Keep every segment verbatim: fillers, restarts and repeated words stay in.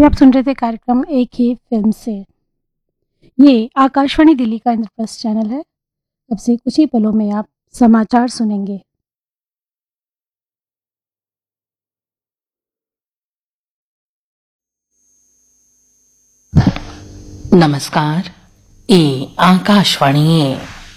अभी आप सुन रहे थे कार्यक्रम एक ही फिल्म से। ये आकाशवाणी दिल्ली का इंद्रप्रस्थ चैनल है। अब से कुछ ही पलों में आप समाचार सुनेंगे। नमस्कार, ये आकाशवाणी है।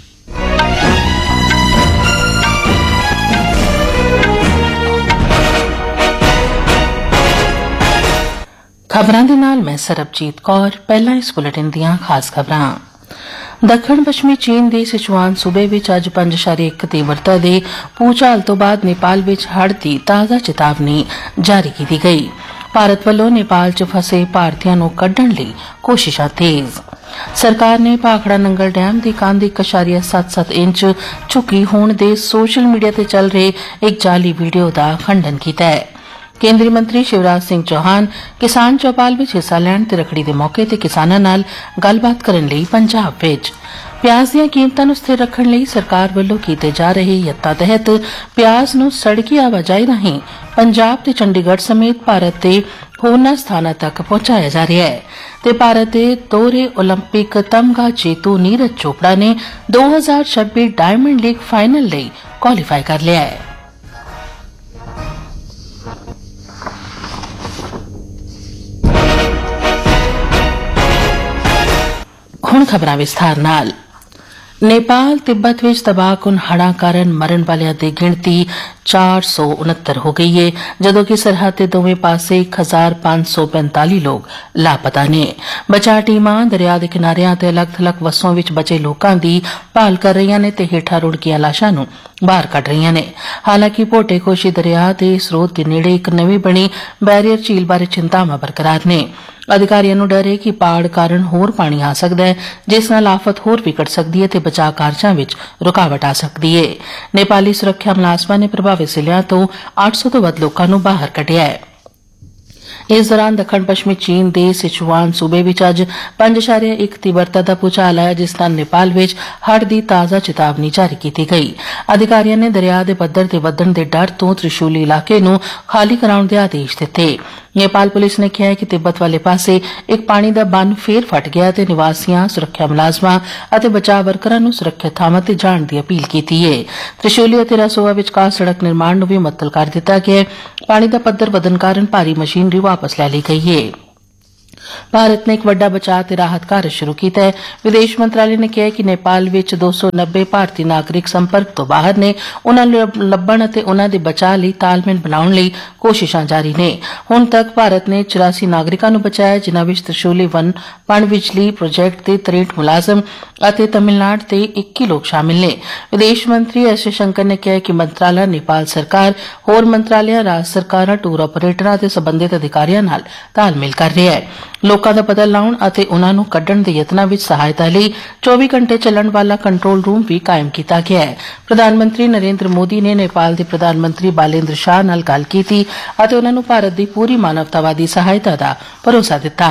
खबरां दे नाल मैं सरबजीत कौर। पहला इस बुलेटिन दियां खास खबरां। दक्षिण पश्चिमी चीन ਦੇ ਸਿਚੁਆਨ ਸੂਬੇ ਵਿੱਚ ਅੱਜ ਪੰਜ ਇਸ਼ਾਰੇ ਇੱਕ ਤੀਬਰਤਾ ਦੇ ਭੂਚਾਲ ਤੋਂ ਬਾਅਦ ਨੇਪਾਲ ਵਿੱਚ ਹੜ੍ਹ ਦੀ ਤਾਜ਼ਾ ਚੇਤਾਵਨੀ ਜਾਰੀ ਕੀਤੀ ਗਈ। ਭਾਰਤ ਵੱਲੋਂ ਨੇਪਾਲ 'ਚ ਫਸੇ ਭਾਰਤੀਆਂ ਨੂੰ ਕੱਢਣ ਲਈ ਕੋਸ਼ਿਸ਼ਾਂ ਤੇਜ਼। ਸਰਕਾਰ ਨੇ ਭਾਖੜਾ ਨੰਗਲ ਡੈਮ ਦੀ ਕੰਧ ਇੱਕ ਇਸ਼ਾਰੀਆ ਸੱਤ ਸੱਤ ਇੰਚ ਝੁਕੀ ਹੋਣ ਦੇ ਸੋਸ਼ਲ ਮੀਡੀਆ ਤੇ ਚੱਲ ਰਹੇ ਇੱਕ ਜਾਲੀ ਵੀਡੀਓ ਦਾ ਖੰਡਨ ਕੀਤਾ ਹੈ। ਕੇਂਦਰੀ ਮੰਤਰੀ ਸ਼ਿਵਰਾਜ ਸਿੰਘ ਚੌਹਾਨ ਕਿਸਾਨ ਚੌਪਾਲ ਵਿੱਚ ਹਿੱਸਾ ਲੈਣ ਤੇ ਰੱਖੜੀ ਦੇ ਮੌਕੇ ਤੇ ਕਿਸਾਨਾਂ ਨਾਲ ਗੱਲਬਾਤ ਕਰਨ ਲਈ ਪੰਜਾਬ ਵਿੱਚ। ਪਿਆਜ਼ ਦੀਆਂ ਕੀਮਤਾਂ ਨੂੰ ਸਥਿਰ ਰੱਖਣ ਲਈ ਸਰਕਾਰ ਵੱਲੋਂ ਕੀਤੇ ਜਾ ਰਹੇ ਯਤਨਾਂ ਤਹਿਤ ਪਿਆਜ਼ ਨੂੰ ਸੜਕੀ ਆਵਾਜਾਈ ਰਾਹੀਂ ਪੰਜਾਬ ਤੇ ਚੰਡੀਗੜ੍ਹ ਸਮੇਤ ਭਾਰਤ ਦੇ ਹੋਰਨਾਂ ਸਥਾਨਾਂ ਤੱਕ ਪਹੁੰਚਾਇਆ ਜਾ ਰਿਹਾ ਹੈ ਤੇ ਭਾਰਤ ਦੇ ਦੋਹਰੇ ਓਲੰਪਿਕ ਤਮਗਾ ਜੇਤੂ ਨੀਰਜ ਚੋਪੜਾ ਨੇ ਦੋ ਹਜ਼ਾਰ ਛੱਬੀ ਡਾਇਮੰਡ ਲੀਗ ਫਾਈਨਲ ਲਈ ਕੁਆਲੀਫਾਈ ਕਰ ਲਿਆ ਹੈ। ਹੁਣ ਖਬਰਾਂ ਵਿਸਥਾਰ ਨਾਲ। ਨੇਪਾਲ ਤਿੱਬਤ ਵਿੱਚ ਤਬਾਹਕੁਨ ਹੜ੍ਹਾਂ ਕਾਰਨ ਮਰਨ ਵਾਲਿਆਂ ਦੀ ਗਿਣਤੀ ਚਾਰ ਸੌ ਉਨੱਤਰ ਹੋ ਗਈ ਹੈ, ਜਦੋਂ ਕਿ ਸਰਹੱਦ ਦੇ ਦੋਵੇਂ ਪਾਸੇ ਇੱਕ ਹਜ਼ਾਰ ਪੰਜ ਸੌ ਪੈਂਤਾਲੀ ਲੋਕ ਲਾਪਤਾ ਨੇ। ਬਚਾਅ ਟੀਮਾਂ ਦਰਿਆ ਦੇ ਕਿਨਾਰਿਆਂ ਤੇ ਅਲੱਗ-ਥਲੱਗ ਵਸੋਂ ਵਿੱਚ ਬਚੇ ਲੋਕਾਂ ਦੀ ਭਾਲ ਕਰ ਰਹੀਆਂ ਨੇ ਤੇ ਹੇਠਾਂ ਰੁੜ ਗਈਆਂ ਲਾਸ਼ਾਂ ਨੂੰ ਬਾਹਰ ਕੱਢ ਰਹੀਆਂ ਨੇ। ਹਾਲਾਂਕਿ ਭੋਟੇ ਕੋਸ਼ੀ ਦਰਿਆ ਦੇ ਸਰੋਤ ਦੇ ਨੇੜੇ ਇੱਕ ਨਵੀਂ ਬਣੀ ਬੈਰੀਅਰ ਝੀਲ ਬਾਰੇ ਚਿੰਤਾਵਾਂ ਬਰਕਰਾਰ ਨੇ। ਅਧਿਕਾਰੀਆਂ ਨੂੰ ਡਰ ਹੈ ਕਿ ਪਾੜ ਕਾਰਨ ਹੋਰ ਪਾਣੀ ਆ ਸਕਦਾ ਹੈ, ਜਿਸ ਨਾਲ ਆਫਤ ਹੋਰ ਵਿਗੜ ਸਕਦੀ ਹੈ ਤੇ ਬਚਾਅ ਕਾਰਜਾਂ ਵਿੱਚ ਰੁਕਾਵਟ ਆ ਸਕਦੀ ਹੈ। ਨੇਪਾਲੀ ਸੁਰੱਖਿਆ ਮੁਲਾਜ਼ਮਾਂ ਨੇ ਪ੍ਰਭਾਵਿਤ ਜ਼ਿਲ੍ਹਿਆਂ ਤੋਂ ਅੱਠ ਸੌ ਤੋਂ ਵੱਧ ਲੋਕਾਂ ਨੂੰ ਬਾਹਰ ਕੱਢਿਆ ਹੈ। ਇਸ ਦੌਰਾਨ ਦੱਖਣ ਪੱਛਮੀ ਚੀਨ ਦੇ ਸਿਚੁਆਨ ਸੂਬੇ ਵਿੱਚ ਅੱਜ ਪੰਜ ਇਸ਼ਾਰੇ ਇੱਕ ਤੀਬਰਤਾ ਦਾ ਭੂਚਾਲ ਆਇਆ, ਜਿਸ ਨਾਲ ਨੇਪਾਲ ਵਿੱਚ ਹੜ੍ਹ ਦੀ ਤਾਜ਼ਾ ਚੇਤਾਵਨੀ ਜਾਰੀ ਕੀਤੀ ਗਈ। ਅਧਿਕਾਰੀਆਂ ਨੇ ਦਰਿਆ ਦੇ ਪੱਧਰ ਦੇ ਵਧਣ ਦੇ ਡਰ ਤੋਂ ਤ੍ਰਿਸ਼ੂਲੀ ਇਲਾਕੇ ਨੂੰ ਖਾਲੀ ਕਰਾਉਣ ਦੇ ਆਦੇਸ਼ ਦਿੱਤੇ। ਨੇਪਾਲ ਪੁਲਿਸ ਨੇ ਕਿਹਾ ਹੈ ਕਿ ਤਿੱਬਤ ਵਾਲੇ ਪਾਸੇ ਇੱਕ ਪਾਣੀ ਦਾ ਬੰਨ ਫੇਰ ਫਟ ਗਿਆ ਤੇ ਨਿਵਾਸੀਆਂ, ਸੁਰੱਖਿਆ ਮੁਲਾਜ਼ਮਾਂ ਅਤੇ ਬਚਾਅ ਵਰਕਰਾਂ ਨੂੰ ਸੁਰੱਖਿਅਤ ਥਾਵਾਂ ਤੇ ਜਾਣ ਦੀ ਅਪੀਲ ਕੀਤੀ ਹੈ। ਤ੍ਰਿਸ਼ੂਲੀ ਅਤੇ ਰਸੋਆ ਵਿਚਕਾਰ ਸੜਕ ਨਿਰਮਾਣ ਨੂੰ ਵੀ ਮੁਅੱਤਲ ਕਰ ਦਿੱਤਾ ਗਿਆ ਹੈ। ਪਾਣੀ ਦਾ ਪੱਧਰ ਵਧਣ ਕਾਰਨ ਭਾਰੀ ਮਸ਼ੀਨਰੀ ਵਾਪਸ ਲੈ ਲਈ ਗਈ ਹੈ। ਭਾਰਤ ਨੇ ਇੱਕ ਵੱਡਾ ਬਚਾਅ ਤੇ ਰਾਹਤ ਕਾਰਜ ਸ਼ੁਰੂ ਕੀਤਾ ਹੈ। ਵਿਦੇਸ਼ ਮੰਤਰਾਲੇ ਨੇ ਕਿਹਾ ਕਿ ਨੇਪਾਲ ਵਿੱਚ ਦੋ ਸੌ ਨੱਬੇ ਭਾਰਤੀ ਨਾਗਰਿਕ ਸੰਪਰਕ ਤੋਂ ਬਾਹਰ ਨੇ। ਉਨ੍ਹਾਂ ਨੂੰ ਲੱਭਣ ਅਤੇ ਉਨ੍ਹਾਂ ਦੇ ਬਚਾਅ ਲਈ ਤਾਲਮੇਲ ਬਣਾਉਣ ਲਈ ਕੋਸ਼ਿਸ਼ਾਂ ਜਾਰੀ ਨੇ। ਹੁਣ ਤੱਕ ਭਾਰਤ ਨੇ ਚੁਰਾਸੀ ਨਾਗਰਿਕਾਂ ਨੂੰ ਬਚਾਇਆ, ਜਿਨ੍ਹਾਂ ਵਿੱਚ ਤ੍ਰਿਸ਼ੂਲੀ ਵਨ ਪਣ ਬਿਜਲੀ ਪ੍ਰੋਜੈਕਟ ਦੇ ਤਰੇਹਠ ਮੁਲਾਜ਼ਮ ਅਤੇ ਤਮਿਲਨਾਡੂ ਦੇ ਇੱਕੀ ਲੋਕ ਸ਼ਾਮਿਲ ਨੇ। ਵਿਦੇਸ਼ ਮੰਤਰੀ ਐਸ ਸ਼ੰਕਰ ਨੇ ਕਿਹਾ ਕਿ ਮੰਤਰਾਲਾ ਨੇਪਾਲ ਸਰਕਾਰ, ਹੋਰ ਮੰਤਰਾਲਿਆਂ, ਰਾਜ ਸਰਕਾਰਾਂ, ਟੂਰ ਆਪਰੇਟਰਾਂ ਅਤੇ ਸਬੰਧਿਤ ਅਧਿਕਾਰੀਆਂ ਨਾਲ ਤਾਲਮੇਲ ਕਰ ਰਿਹਾ ਹੈ। ਲੋਕਾਂ ਦਾ ਪਤਾ ਲਾਉਣ ਅਤੇ ਉਨ੍ਹਾਂ ਨੂੰ ਕੱਢਣ ਦੇ ਯਤਨਾਂ ਵਿੱਚ ਸਹਾਇਤਾ ਲਈ ਚੌਵੀ ਘੰਟੇ ਚੱਲਣ ਵਾਲਾ ਕੰਟਰੋਲ ਰੂਮ ਵੀ ਕਾਇਮ ਕੀਤਾ ਗਿਆ ਹੈ। ਪ੍ਰਧਾਨ ਮੰਤਰੀ ਨਰਿੰਦਰ ਮੋਦੀ ਨੇ ਨੇਪਾਲ ਦੇ ਪ੍ਰਧਾਨ ਮੰਤਰੀ ਬਾਲੇਂਦਰ ਸ਼ਾਹ ਨਾਲ ਗੱਲ ਕੀਤੀ ਅਤੇ ਉਨ੍ਹਾਂ ਨੂੰ ਭਾਰਤ ਦੀ ਪੂਰੀ ਮਾਨਵਤਾਵਾਦੀ ਸਹਾਇਤਾ ਦਾ ਭਰੋਸਾ ਦਿੱਤਾ।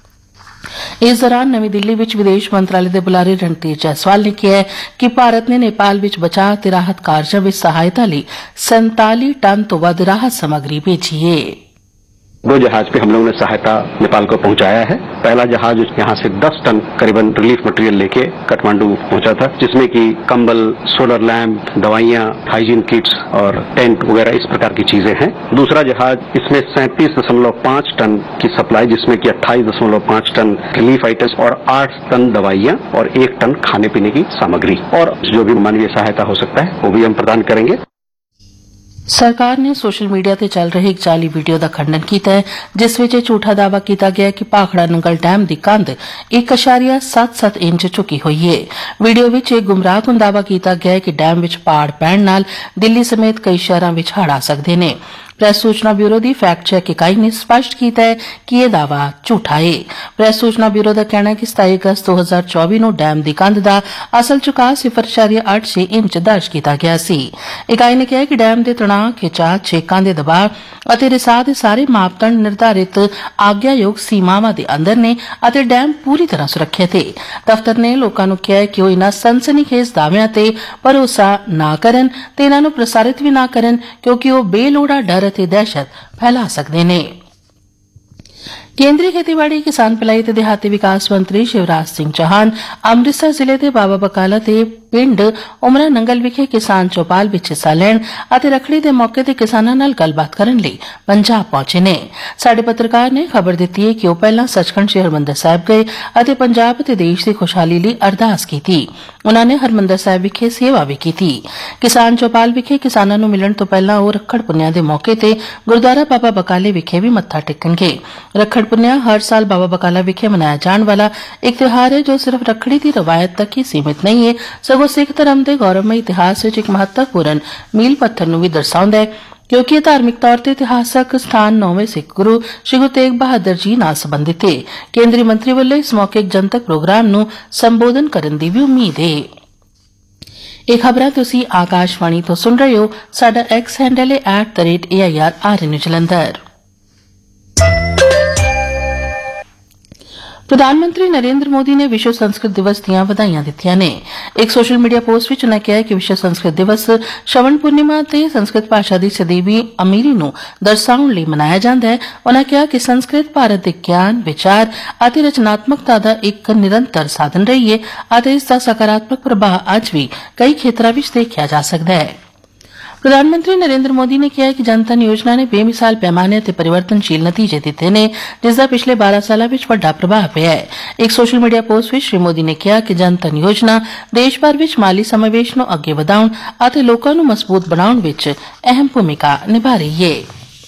ਇਸ ਦੌਰਾਨ ਨਵੀਂ ਦਿੱਲੀ ਵਿੱਚ ਵਿਦੇਸ਼ ਮੰਤਰਾਲੇ ਦੇ ਬੁਲਾਰੇ ਰਣਧੀਰ ਜੈਸਵਾਲ ਨੇ ਕਿਹਾ ਕਿ ਭਾਰਤ ਨੇ ਨੇਪਾਲ ਵਿੱਚ ਬਚਾਅ ਤੇ ਰਾਹਤ ਕਾਰਜਾਂ ਵਿੱਚ ਸਹਾਇਤਾ ਲਈ ਸੰਤਾਲੀ ਟਨ ਤੋਂ ਵੱਧ ਰਾਹਤ ਸਮੱਗਰੀ ਭੇਜੀ ਹੈ। दो जहाज पे हम लोगों ने सहायता नेपाल को पहुंचाया है। पहला जहाज यहाँ से दस टन करीबन रिलीफ मटेरियल लेके काठमांडू पहुंचा था, जिसमें कि कंबल, सोलर लैंप, दवाइयां, हाइजीन किट्स और टेंट वगैरह इस प्रकार की चीजें हैं। दूसरा जहाज इसमें सैंतीस दशमलव पांच टन की सप्लाई, जिसमें कि अट्ठाईस दशमलव पांच टन रिलीफ आइटम्स और आठ टन दवाइयां और एक टन खाने पीने की सामग्री और जो भी मानवीय सहायता हो सकता है वो भी हम प्रदान करेंगे। ਸਰਕਾਰ ਨੇ ਸੋਸ਼ਲ ਮੀਡੀਆ ਤੇ ਚੱਲ ਰਹੇ ਇੱਕ ਜਾਲੀ ਵੀਡੀਓ ਦਾ ਖੰਡਨ ਕੀਤਾ ਹੈ, ਜਿਸ ਵਿੱਚ ਇਹ ਝੂਠਾ ਦਾਅਵਾ ਕੀਤਾ ਗਿਆ ਕਿ ਭਾਖੜਾ ਨੰਗਲ ਡੈਮ ਦੀ ਕੰਧ ਇੱਕ ਇਸ਼ਾਰੀਆ ਸੱਤ ਸੱਤ ਇੰਚ ਝੁਕੀ ਹੋਈ ਹੈ। ਵੀਡੀਓ ਵਿੱਚ ਇਹ ਗੁੰਮਰਾਹਕੁਨ ਦਾਅਵਾ ਕੀਤਾ ਗਿਆ ਹੈ ਕਿ ਡੈਮ ਵਿੱਚ ਪਾੜ ਪੈਣ ਨਾਲ ਦਿੱਲੀ ਸਮੇਤ ਕਈ ਸ਼ਹਿਰਾਂ ਵਿੱਚ ਹੜ੍ਹ ਆ ਸਕਦੇ ਨੇ। ਪ੍ਰੈਸ ਸੂਚਨਾ ਬਿਊਰੋ ਦੀ ਫੈਕਟ ਚੈੱਕ ਇਕਾਈ ਨੇ ਸਪਸ਼ਟ ਕੀਤਾ ਹੈ ਕਿ ਇਹ ਦਾਅਵਾ ਝੂਠਾ ਹੈ। ਪ੍ਰੈਸ ਸੂਚਨਾ ਬਿਊਰੋ ਦਾ ਕਹਿਣਾ ਹੈ ਕਿ ਸਤਾਈ ਅਗਸਤ ਦੋ ਹਜ਼ਾਰ ਚੌਵੀ ਨੂੰ ਡੈਮ ਦੀ ਕੰਧ ਦਾ ਅਸਲ ਝੁਕਾਅ ਸਿਫਰ ਇਸ਼ਾਰੀਆ ਅੱਠ ਛੇ ਇੰਚ ਦਰਜ ਕੀਤਾ ਗਿਆ ਸੀ। ਇਕਾਈ ਨੇ ਕਿਹਾ ਕਿ ਡੈਮ ਦੇ ਤਣਾਅ, ਖਿਚਾਅ, ਛੇਕਾਂ ਦੇ ਦਬਾਅ ਅਤੇ ਰਿਸਾਅ ਦੇ ਸਾਰੇ ਮਾਪਦੰਡ ਨਿਰਧਾਰਿਤ ਆਗਿਆਯੋਗ ਸੀਮਾਵਾਂ ਦੇ ਅੰਦਰ ਨੇ ਅਤੇ ਡੈਮ ਪੂਰੀ ਤਰ੍ਹਾਂ ਸੁਰੱਖਿਅਤ ਹੈ। ਦਫ਼ਤਰ ਨੇ ਲੋਕਾਂ ਨੂੰ ਕਿਹਾ ਕਿ ਉਹ ਇਨ੍ਹਾਂ ਸਨਸਨੀਖੇਜ਼ ਦਾਅਵਿਆਂ ਤੇ ਭਰੋਸਾ ਨਾ ਕਰਨ ਤੇ ਇਨ੍ਹਾਂ ਨੂੰ ਪ੍ਰਸਾਰਿਤ ਵੀ ਨਾ ਕਰਨ, ਕਿਉਂਕਿ ਉਹ ਬੇਲੋੜਾ ਡਰ ਅਤੇ ਦਹਿਸ਼ਤ ਫੈਲਾ ਸਕਦੇ ਨੇ। ਕੇਂਦਰੀ ਖੇਤੀਬਾੜੀ ਕਿਸਾਨ ਭਲਾਈ ਤੇ ਦਿਹਾਤੀ ਵਿਕਾਸ ਮੰਤਰੀ ਸ਼ਿਵਰਾਜ ਸਿੰਘ ਚੌਹਾਨ ਅੰਮ੍ਰਿਤਸਰ ਜ਼ਿਲ੍ਹੇ ਦੇ ਬਾਬਾ ਬਕਾਲਾ ਤੇ ਪਿੰਡ ਉਮਰਾ ਨੰਗਲ ਵਿਖੇ ਕਿਸਾਨ ਚੌਪਾਲ ਵਿੱਚ ਹਿੱਸਾ ਲੈਣ ਅਤੇ ਰੱਖੜੀ ਦੇ ਮੌਕੇ ਤੇ ਕਿਸਾਨਾਂ ਨਾਲ ਗੱਲਬਾਤ ਕਰਨ ਲਈ ਪੰਜਾਬ ਪਹੁੰਚੇ ਨੇ। ਸਾਡੇ ਪੱਤਰਕਾਰ ਨੇ ਖਬਰ ਦਿੱਤੀ ਹੈ ਕਿ ਉਹ ਪਹਿਲਾਂ ਸੱਚਖੰਡ ਸ਼੍ਰੀ ਹਰਿਮੰਦਰ ਸਾਹਿਬ ਗਏ ਅਤੇ ਪੰਜਾਬ ਤੇ ਦੇਸ਼ ਦੀ ਖੁਸ਼ਹਾਲੀ ਲਈ ਅਰਦਾਸ ਕੀਤੀ। ਉਨ੍ਹਾਂ ਨੇ ਹਰਿਮੰਦਰ ਸਾਹਿਬ ਵਿਖੇ ਸੇਵਾ ਵੀ ਕੀਤੀ। ਕਿਸਾਨ ਚੌਪਾਲ ਵਿਖੇ ਕਿਸਾਨਾਂ ਨੂੰ ਮਿਲਣ ਤੋਂ ਪਹਿਲਾਂ ਉਹ ਰੱਖੜ ਪੁੰਨਿਆ ਦੇ ਮੌਕੇ ਤੇ ਗੁਰਦੁਆਰਾ ਬਾਬਾ ਬਕਾਲੇ ਵਿਖੇ ਵੀ ਮੱਥਾ ਟੇਕਣਗੇ। ਰੱਖੜ ਪੁੰਨਿਆ ਹਰ ਸਾਲ ਬਾਬਾ ਬਕਾਲਾ ਵਿਖੇ ਮਨਾਇਆ ਜਾਣ ਵਾਲਾ ਇੱਕ ਤਿਉਹਾਰ ਹੈ ਜੋ ਸਿਰਫ ਰੱਖੜੀ ਦੀ ਰਵਾਇਤ ਤੱਕ ਹੀ ਸੀਮਿਤ ਨਹੀਂ ਹੈ, ਸਗੋਂ ਸਿੱਖ ਧਰਮ ਦੇ ਗੌਰਵਮਈ ਇਤਿਹਾਸ ਵਿੱਚ ਇੱਕ ਮਹੱਤਵਪੂਰਨ ਮੀਲ ਪੱਥਰ ਨੂੰ ਵੀ ਦਰਸਾਉਂਦਾ ਹੈ, ਕਿਉਂਕਿ ਇਹ ਧਾਰਮਿਕ ਤੌਰ ਤੇ ਇਤਿਹਾਸਕ ਸਥਾਨ ਨੌਵੇਂ ਸਿੱਖ ਗੁਰੂ ਸ਼੍ਰੀ ਗੁਰੂ ਤੇਗ ਬਹਾਦਰ ਜੀ ਨਾਲ ਸੰਬੰਧਿਤ ਹੈ। ਕੇਂਦਰੀ ਮੰਤਰੀ ਵੱਲੋਂ ਇਸ ਮੌਕੇ ਇੱਕ ਜਨਤਕ ਪ੍ਰੋਗਰਾਮ ਨੂੰ ਸੰਬੋਧਨ ਕਰਨ ਦੀ ਵੀ ਉਮੀਦ ਹੈ। ਇਹ ਖਬਰਾਂ ਤੁਸੀਂ ਆਕਾਸ਼ਵਾਣੀ ਤੋਂ ਸੁਣ ਰਹੇ ਹੋ। ਸਾਡਾ ਐਕਸ ਹੈਂਡਲ ਹੈ at the rate A I R R ਐਨ ਜਲੰਧਰ। ਪ੍ਰਧਾਨ ਮੰਤਰੀ ਨਰਿੰਦਰ ਮੋਦੀ ਨੇ ਵਿਸ਼ਵ ਸੰਸਕ੍ਰਿਤ ਦਿਵਸ ਦੀਆਂ ਵਧਾਈਆਂ ਦਿੱਤੀਆਂ ਨੇ। ਇੱਕ ਸੋਸ਼ਲ ਮੀਡੀਆ ਪੋਸਟ ਵਿੱਚ ਉਨ੍ਹਾਂ ਕਿਹਾ ਕਿ ਵਿਸ਼ਵ ਸੰਸਕ੍ਰਿਤ ਦਿਵਸ ਸ਼ਰਵਣ ਪੂਰਨਿਮਾ ਤੇ ਸੰਸਕ੍ਰਿਤ ਭਾਸ਼ਾ ਦੀ ਸਦੀਵੀ ਅਮੀਰੀ ਨੂੰ ਦਰਸਾਉਣ ਲਈ ਮਨਾਇਆ ਜਾਂਦਾ ਹੈ। ਉਨ੍ਹਾਂ ਕਿਹਾ ਕਿ ਸੰਸਕ੍ਰਿਤ ਭਾਰਤ ਦੇ ਗਿਆਨ, ਵਿਚਾਰ ਅਤੇ ਰਚਨਾਤਮਕਤਾ ਦਾ ਇੱਕ ਨਿਰੰਤਰ ਸਾਧਨ ਰਹੀ ਹੈ ਅਤੇ ਇਸ ਦਾ ਸਕਾਰਾਤਮਕ ਪ੍ਰਭਾਵ ਅੱਜ ਵੀ ਕਈ ਖੇਤਰਾਂ ਵਿੱਚ ਦੇਖਿਆ ਜਾ ਸਕਦਾ ਹੈ। ਪ੍ਰਧਾਨ ਮੰਤਰੀ ਨਰਿੰਦਰ ਮੋਦੀ ਨੇ ਕਿਹਾ ਕਿ ਜਨਧਨ ਯੋਜਨਾ ਨੇ ਬੇਮਿਸਾਲ ਪੈਮਾਨੇ ਤੇ ਪਰਿਵਰਤਨਸ਼ੀਲ ਨਤੀਜੇ ਦਿੱਤੇ ਨੇ, ਜਿਸ ਦਾ ਪਿਛਲੇ ਬਾਰਾਂ ਸਾਲਾਂ ਵਿੱਚ ਵੱਡਾ ਪ੍ਰਭਾਵ ਪਿਆ ਹੈ। ਇੱਕ ਸੋਸ਼ਲ ਮੀਡੀਆ ਪੋਸਟ ਵਿੱਚ ਸ਼੍ਰੀ ਮੋਦੀ ਨੇ ਕਿਹਾ ਕਿ ਜਨਧਨ ਯੋਜਨਾ ਦੇਸ਼ ਭਰ ਵਿੱਚ ਮਾਲੀ ਸਮਾਵੇਸ਼ ਨੂੰ ਅੱਗੇ ਵਧਾਉਣ ਅਤੇ ਲੋਕਾਂ ਨੂੰ ਮਜ਼ਬੂਤ ਬਣਾਉਣ ਵਿੱਚ ਅਹਿਮ ਭੂਮਿਕਾ ਨਿਭਾ ਰਹੀ ਹੈ।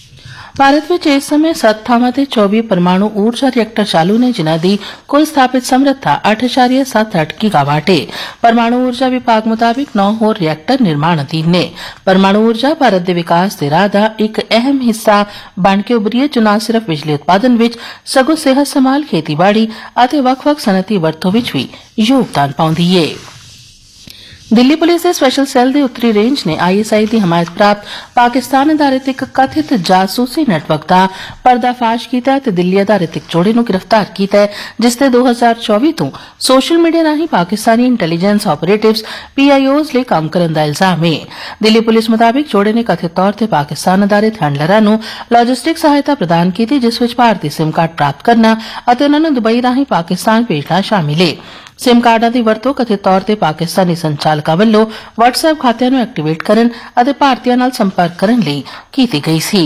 ਭਾਰਤ ਵਿੱਚ ਇਸ ਸਮੇਂ ਸੱਤ ਥਾਵਾਂ ਤੇ ਚੌਵੀ ਪਰਮਾਣੂ ਊਰਜਾ ਰਿਐਕਟਰ ਚਾਲੂ ਨੇ, ਜਿਨ੍ਹਾਂ ਦੀ ਕੁੱਲ ਸਥਾਪਿਤ ਸਮਰੱਥਾ ਅੱਠ ਦਸ਼ਮਲਵ ਸੱਤ ਅੱਠ ਗੀਗਾਵਾਟ ਹੈ। ਪਰਮਾਣੂ ਊਰਜਾ ਵਿਭਾਗ ਮੁਤਾਬਿਕ ਨੌ ਹੋਰ ਰਿਐਕਟਰ ਨਿਰਮਾਣ ਅਧੀਨ ਨੇ। ਪਰਮਾਣੂ ਊਰਜਾ ਭਾਰਤ ਦੇ ਵਿਕਾਸ ਦੇ ਰਾਹ ਦਾ ਇੱਕ ਅਹਿਮ ਹਿੱਸਾ ਬਣ ਕੇ ਉਭਰੀ ਹੈ, ਜੋ ਨਾ ਸਿਰਫ ਬਿਜਲੀ ਉਤਪਾਦਨ ਵਿੱਚ ਸਗੋਂ ਸਿਹਤ ਸੰਭਾਲ, ਖੇਤੀਬਾੜੀ ਅਤੇ ਵੱਖ-ਵੱਖ ਸਨਅਤੀ ਵਰਤੋਂ ਵਿੱਚ ਵੀ ਯੋਗਦਾਨ ਪਾਉਂਦੀ ਹੈ। ਦਿੱਲੀ ਪੁਲਿਸ ਦੇ ਸਪੈਸ਼ਲ ਸੈੱਲ ਦੇ ਉੱਤਰੀ ਰੇਂਜ ਨੇ ਆਈ ਐਸ ਆਈ ਦੀ ਹਮਾਇਤ ਪ੍ਰਾਪਤ ਪਾਕਿਸਤਾਨ ਆਧਾਰਿਤ ਇੱਕ ਕਥਿਤ ਜਾਸੂਸੀ ਨੈਟਵਰਕ ਦਾ ਪਰਦਾਫਾਸ਼ ਕੀਤਾ ਅਤੇ ਦਿੱਲੀ ਆਧਾਰਿਤ ਇੱਕ ਜੋੜੇ ਨੂੰ ਗ੍ਰਿਫਤਾਰ ਕੀਤਾ ਹੈ, ਜਿਸ ਤੇ ਦੋ ਹਜ਼ਾਰ ਚੌਵੀ ਤੋਂ ਸੋਸ਼ਲ ਮੀਡੀਆ ਰਾਹੀਂ ਪਾਕਿਸਤਾਨੀ ਇੰਟੈਲੀਜੈਂਸ ਆਪਰੇਟਿਵਸ ਪੀ ਆਈ ਓਜ਼ ਲਈ ਕੰਮ ਕਰਨ ਦਾ ਇਲਜ਼ਾਮ ਹੈ। ਦਿੱਲੀ ਪੁਲਿਸ ਮੁਤਾਬਿਕ ਜੋੜੇ ਨੇ ਕਥਿਤ ਤੌਰ ਤੇ ਪਾਕਿਸਤਾਨ ਆਧਾਰਿਤ ਹੈਂਡਲਰਾਂ ਨੂੰ ਲੌਜਿਸਟਿਕ ਸਹਾਇਤਾ ਪ੍ਰਦਾਨ ਕੀਤੀ, ਜਿਸ ਵਿੱਚ ਭਾਰਤੀ ਸਿਮ ਕਾਰਡ ਪ੍ਰਾਪਤ ਕਰਨਾ ਅਤੇ ਉਨ੍ਹਾਂ ਨੂੰ ਦੁਬਈ ਰਾਹੀਂ ਪਾਕਿਸਤਾਨ ਭੇਜਣਾ ਸ਼ਾਮਿਲ ਹੈ। ਸਿਮ ਕਾਰਡਾਂ ਦੀ ਵਰਤੋਂ ਕਥਿਤ ਤੌਰ ਤੇ ਪਾਕਿਸਤਾਨੀ ਸੰਚਾਲਕਾਂ ਵੱਲੋਂ WhatsApp ਖਾਤਿਆਂ ਨੂੰ ਐਕਟੀਵੇਟ ਕਰਨ ਅਤੇ ਭਾਰਤੀਆਂ ਨਾਲ ਸੰਪਰਕ ਕਰਨ ਲਈ ਕੀਤੀ ਗਈ ਸੀ।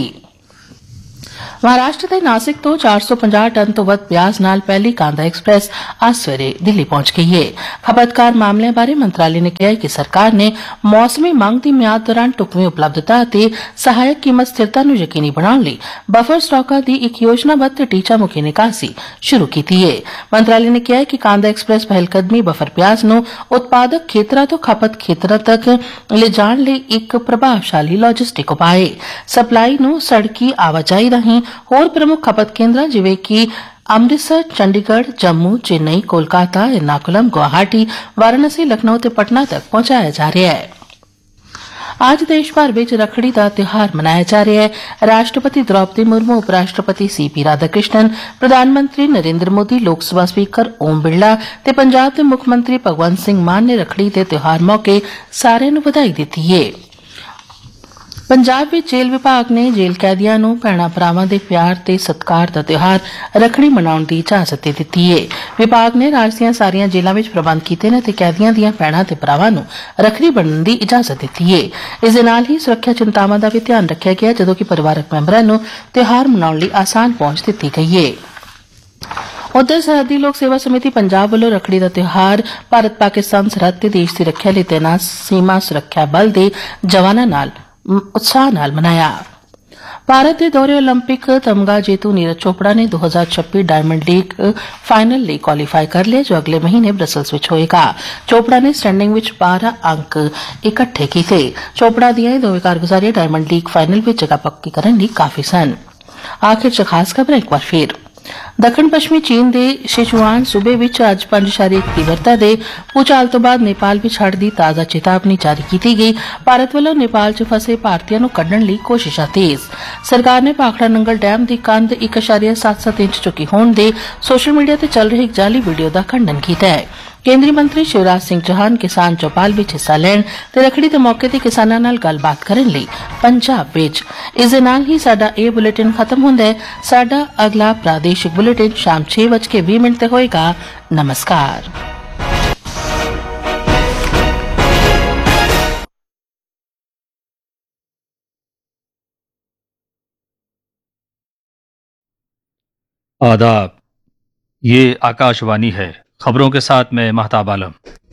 ਮਹਾਰਾਸ਼ਟਰ ਦੇ ਨਾਸਿਕ ਤੋਂ ਚਾਰ ਸੌ ਪੰਜਾਹ ਟਨ ਤੋਂ ਵੱਧ ਪਿਆਜ਼ ਨਾਲ ਪਹਿਲੀ ਕਾਂਦਾ ਐਕਸਪ੍ਰੈਸ ਅੱਜ ਸਵੇਰੇ ਦਿੱਲੀ ਪਹੁੰਚ ਗਈ ਹੈ। ਖਪਤਕਾਰ ਮਾਮਲਿਆਂ ਬਾਰੇ ਮੰਤਰਾਲੇ ਨੇ ਕਿਹਾ ਕਿ ਸਰਕਾਰ ਨੇ ਮੌਸਮੀ ਮੰਗ ਦੀ ਮਿਆਦ ਦੌਰਾਨ ਢੁਕਵੀਂ ਉਪਲਬਧਤਾ ਅਤੇ ਸਹਾਇਕ ਕੀਮਤ ਸਥਿਰਤਾ ਨੂੰ ਯਕੀਨੀ ਬਣਾਉਣ ਲਈ ਬਫਰ ਸਟਾਕਾਂ ਦੀ ਇੱਕ ਯੋਜਨਾਬੱਧ ਤੇ ਟੀਚਾ-ਮੁਖੀ ਨਿਕਾਸੀ ਸ਼ੁਰੂ ਕੀਤੀ ਹੈ। ਮੰਤਰਾਲੇ ਨੇ ਕਿਹਾ ਕਿ ਕਾਂਦਾ ਐਕਸਪ੍ਰੈਸ ਪਹਿਲਕਦਮੀ ਬਫਰ ਪਿਆਜ਼ ਨੂੰ ਉਤਪਾਦਕ ਖੇਤਰਾਂ ਤੋਂ ਖਪਤ ਖੇਤਰਾਂ ਤੱਕ ਲਿਜਾਣ ਲਈ ਇੱਕ ਪ੍ਰਭਾਵਸ਼ਾਲੀ ਲੌਜਿਸਟਿਕ ਉਪਾਅ ਹੈ। ਸਪਲਾਈ ਨੂੰ ਸੜਕੀ ਆਵਾਜਾਈ ਰਾਹੀਂ ਹੋਰ ਪ੍ਰਮੁੱਖ ਖਪਤ ਕੇਂਦਰਾਂ ਜਿਵੇਂ ਕਿ ਅੰਮ੍ਰਿਤਸਰ, ਚੰਡੀਗੜ੍ਹ, ਜੰਮੂ, ਚੇਨਈ, ਕੋਲਕਾਤਾ, एर्नाकुलम, ਗੁਵਾਹਾਟੀ, ਵਾਰਾਣਸੀ, ਲਖਨਊ ਤੇ ਪਟਨਾ ਤੱਕ ਪਹੁੰਚਾਇਆ ਜਾ ਰਿਹਾ ਹੈ। ਅੱਜ ਦੇਸ਼ ਭਰ ਵਿੱਚ ਰੱਖੜੀ ਦਾ ਤਿਉਹਾਰ ਮਨਾਇਆ ਜਾ ਰਿਹਾ ਹੈ। ਰਾਸ਼ਟਰਪਤੀ ਦ੍ਰੌਪਦੀ ਮੁਰਮੂ, ਉਪ ਰਾਸ਼ਟਰਪਤੀ ਸੀ ਪੀ ਰਾਧਾ ਕ੍ਰਿਸ਼ਨਨ, ਪ੍ਰਧਾਨ ਮੰਤਰੀ ਨਰਿੰਦਰ ਮੋਦੀ, ਲੋਕ ਸਭਾ ਸਪੀਕਰ ਓਮ ਬਿਰਲਾ ਤੇ ਪੰਜਾਬ ਦੇ ਮੁੱਖ ਮੰਤਰੀ ਭਗਵੰਤ ਸਿੰਘ ਮਾਨ ਨੇ ਰੱਖੜੀ ਦੇ ਤਿਉਹਾਰ ਮੌਕੇ ਸਾਰਿਆਂ ਨੂੰ ਵਧਾਈ ਦਿੱਤੀ ਹੈ। ਪੰਜਾਬ ਵਿੱਚ ਜੇਲ੍ਹ ਵਿਭਾਗ ਨੇ ਜੇਲ੍ਹ ਕੈਦੀਆਂ ਨੂੰ ਭੈਣਾਂ ਭਰਾਵਾਂ ਦੇ ਪਿਆਰ ਤੇ ਸਤਿਕਾਰ ਦਾ ਤਿਉਹਾਰ ਰੱਖੜੀ ਮਨਾਉਣ ਦੀ ਇਜਾਜ਼ਤ ਦੇ ਦਿੱਤੀ ਹੈ। ਵਿਭਾਗ ਨੇ ਰਾਜ ਦੀਆਂ ਸਾਰੀਆਂ ਜੇਲ੍ਹਾਂ ਵਿੱਚ ਪ੍ਰਬੰਧ ਕੀਤੇ ਨੇ ਤੇ ਕੈਦੀਆਂ ਦੀਆਂ ਭੈਣਾਂ ਤੇ ਭਰਾਵਾਂ ਨੂੰ ਰੱਖੜੀ ਬੰਨ੍ਹਣ ਦੀ ਇਜਾਜ਼ਤ ਦਿੱਤੀ ਹੈ। ਇਸ ਦੇ ਨਾਲ ਹੀ ਸੁਰੱਖਿਆ ਚਿੰਤਾਵਾਂ ਦਾ ਵੀ ਧਿਆਨ ਰੱਖਿਆ ਗਿਆ, ਜਦੋਂ ਕਿ ਪਰਿਵਾਰਕ ਮੈਂਬਰਾਂ ਨੂੰ ਤਿਉਹਾਰ ਮਨਾਉਣ ਲਈ ਆਸਾਨ ਪਹੁੰਚ ਦਿੱਤੀ ਗਈ ਹੈ। ਉਧਰ ਸਰਹੱਦੀ ਲੋਕ ਸੇਵਾ ਸਮਿਤੀ ਪੰਜਾਬ ਵੱਲੋਂ ਰੱਖੜੀ ਦਾ ਤਿਉਹਾਰ ਭਾਰਤ ਪਾਕਿਸਤਾਨ ਸਰਹੱਦ ਤੇ ਦੇਸ਼ ਦੀ ਰੱਖਿਆ ਲਈ ਤੈਨਾਤ ਸੀਮਾ ਸੁਰੱਖਿਆ ਬਲ ਦੇ ਜਵਾਨਾਂ ਨਾਲ ਉਤਸ਼ਾਹ ਨਾਲ ਮਨਾਇਆ। ਭਾਰਤ ਦੇ ਦੌਰੇ ਓਲੰਪਿਕ ਤਮਗਾ ਜੇਤੂ ਨੀਰਜ ਚੋਪੜਾ ਨੇ ਦੋ ਹਜ਼ਾਰ ਛੱਬੀ ਡਾਇਮੰਡ ਲੀਗ ਫਾਈਨਲ ਲਈ ਕੁਆਲੀਫਾਈ ਕਰ ਲਿਆ, ਜੋ ਅਗਲੇ ਮਹੀਨੇ ਬ੍ਰਸਲਸ ਵਿੱਚ ਹੋਏਗਾ। ਚੋਪੜਾ ਨੇ ਸਟੈਂਡਿੰਗ ਵਿੱਚ ਬਾਰਾਂ ਅੰਕ ਇਕੱਠੇ ਕੀਤੇ। ਚੋਪੜਾ ਦੀਆਂ ਇਹ ਦੋਵੇਂ ਕਾਰਗੁਜ਼ਾਰੀਆਂ ਡਾਇਮੰਡ ਲੀਗ ਫਾਈਨਲ ਵਿੱਚ ਜਗ੍ਹਾ ਪੱਕੀ ਕਰਨ ਲਈ ਕਾਫੀ ਸਨ। ਆਖਿਰ ਚ ਖਾਸ ਖਬਰ ਇੱਕ ਵਾਰ ਫਿਰ ਦੱਖਣ ਪੱਛਮੀ ਚੀਨ ਦੇ ਸਿਚੁਆਨ ਸੂਬੇ ਵਿੱਚ ਅੱਜ ਪੰਜ ਦਸ਼ਮਲਵ ਇੱਕ ਤੀਬਰਤਾ ਦੇ ਭੂਚਾਲ ਤੋਂ ਬਾਅਦ ਨੇਪਾਲ ਵਿੱਚ ਹੜ੍ਹ ਦੀ ਤਾਜ਼ਾ ਚੇਤਾਵਨੀ ਜਾਰੀ ਕੀਤੀ ਗਈ। ਭਾਰਤ ਵੱਲੋਂ ਨੇਪਾਲ 'ਚ ਫਸੇ ਭਾਰਤੀਆਂ ਨੂੰ ਕੱਢਣ ਲਈ ਕੋਸ਼ਿਸ਼ਾਂ ਤੇਜ਼। ਸਰਕਾਰ ਨੇ ਭਾਖੜਾ ਨੰਗਲ ਡੈਮ ਦੀ ਕੰਧ ਇੱਕ ਦਸ਼ਮਲਵ ਸੱਤ ਸੱਤ ਇੰਚ ਚੁੱਕੀ ਹੋਣ ਦੇ ਸੋਸ਼ਲ ਮੀਡੀਆ ਤੇ ਚੱਲ ਰਹੀ ਇੱਕ ਜਾਲੀ ਵੀਡੀਓ ਦਾ ਖੰਡਨ ਕੀਤਾ ਹੈ। ਕੇਂਦਰੀ ਮੰਤਰੀ ਸ਼ਿਵਰਾਜ ਸਿੰਘ ਚੌਹਾਨ ਕਿਸਾਨ ਚੌਪਾਲ ਵਿੱਚ ਹਿੱਸਾ ਲੈਣ ਤੇ ਰੱਖੜੀ ਦੇ ਮੌਕੇ ਤੇ ਕਿਸਾਨਾਂ ਨਾਲ ਗੱਲਬਾਤ ਕਰਨ ਲਈ ਪੰਜਾਬ ਵਿੱਚ। ਇਸ ਦੇ ਨਾਲ ਹੀ ਸਾਡਾ ਇਹ ਬੁਲੇਟਿਨ ਖਤਮ ਹੁੰਦਾ ਹੈ। ਸਾਡਾ ਅਗਲਾ ਪ੍ਰਾਦੇਸ਼ਿਕ ਬੁਲੇਟਿਨ ਸ਼ਾਮ ਛੇ ਵੱਜ ਕੇ ਵੀਹ ਮਿੰਟ ਤੇ ਹੋਏਗਾ। ਨਮਸਕਾਰ। आदाब, ये आकाशवाणी है। खबरों के साथ मैं महताब आलम।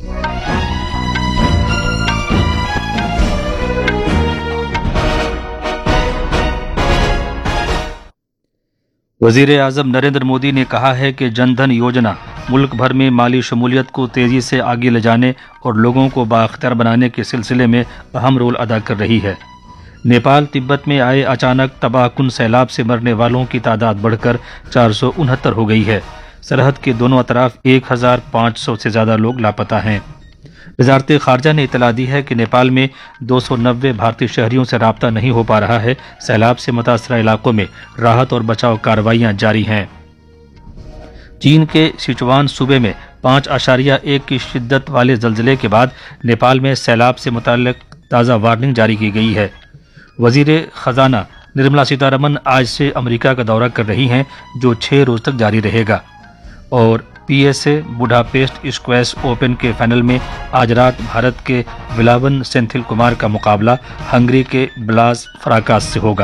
वजीर आजम नरेंद्र मोदी ने कहा है कि जन धन योजना मुल्क भर में माली शमूलियत को तेजी से आगे ले जाने और लोगों को बाअख्तियार बनाने के सिलसिले में अहम रोल अदा कर रही है। नेपाल तिब्बत में आए अचानक तबाहकुन सैलाब से मरने वालों की तादाद बढ़कर चार सौ उनहत्तर हो गई है। सरहद के दोनों अतराफ एक हजार पाँच सौ से ज़्यादा लोग लापता हैं। वजारत खारजा ने इतला दी है कि नेपाल में दो सौ नब्बे भारतीय शहरियों से राब्ता नहीं हो पा रहा है। सैलाब से मुतासरा इलाकों में राहत और बचाव कार्रवाइयाँ जारी हैं। चीन के सिचुआन सूबे में पाँच आशारिया एक की शिद्दत वाले जल्जले के बाद नेपाल में सैलाब से मुताल्लिक ताज़ा वार्निंग जारी की गई है। वजीर खजाना निर्मला सीतारमन आज से अमेरिका का दौरा कर रही हैं, जो छः रोज तक जारी रहेगा। और पीएसए बुडापेस्ट स्क्वैश ओपन के फाइनल में आज रात भारत के विलावन सेंथिल कुमार का मुकाबला हंगरी के ब्लाज फ्राकास से होगा।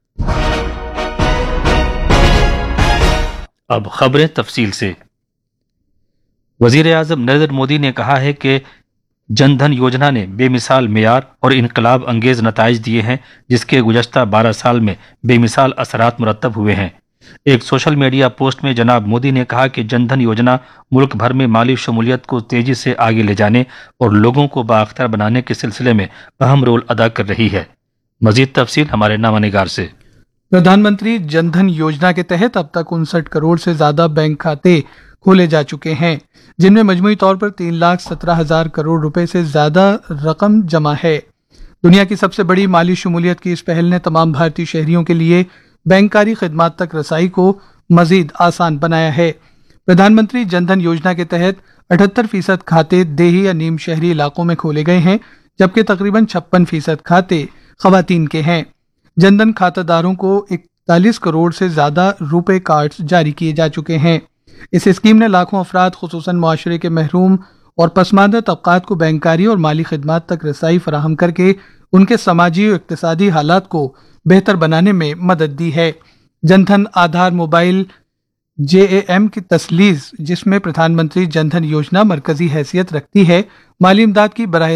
अब खबरें तफसील से। वजीर आजम नरेंद्र मोदी ने कहा है कि जन धन योजना ने बेमिसाल मेयार और इनकलाब अंगेज नताइज दिए हैं, जिसके गुज़श्ता बारह साल में बेमिसाल असरात मुरतब हुए हैं। एक सोशल मीडिया पोस्ट में जनाब मोदी ने कहा कि जन धन योजना मुल्क भर में माली शमूलियत को तेजी से आगे ले जाने और लोगों को बाअख्तियार बनाने के सिलसिले में अहम रोल अदा कर रही है। मजीद तफसील हमारे नामानिगार से। प्रधानमंत्री जन धन योजना के तहत अब तक उनसठ करोड़ से ज्यादा बैंक खाते खोले जा चुके हैं, जिनमें मजमूई तौर पर तीन लाख सत्रह हजार करोड़ रुपए से ज्यादा रकम जमा है। दुनिया की सबसे बड़ी माली शमूलियत की इस पहल ने तमाम भारतीय शहरियों के लिए बैंकारी खिदमात तक रसाई को मजीद आसान बनाया है। प्रधानमंत्री जन धन योजना के तहत अठहत्तर फीसद खाते देही या नीम शहरी इलाकों में खोले गए हैं, जबकि तकरीबन छप्पन फीसद खाते खवातीन के हैं। जनधन खातादारों को इकतालीस करोड़ से ज्यादा रुपए कार्ड्स जारी किए जा चुके हैं। इस स्कीम ने लाखों अफराद खुसूसन मुआशरे के महरूम और पसमानदा तबकात को बैंकारी और माली खिदमात तक रसाई फराहम करके उनके समाजी और इक्तिसादी हालात को बेहतर बनाने में मदद दी है। Jan Dhan Aadhaar mobile J A M की तसलीस, जिसमें प्रधानमंत्री जनधन योजना मरकजी हैसियत रखती है, माली इमदाद की बराह